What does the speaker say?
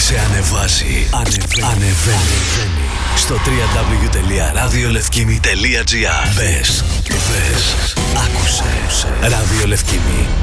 σε ανεβάζει. Ανεβαίνει. Στο www.radiolefkimi.gr. Μπες, άκουσε. Ράδιο Λευκήμη.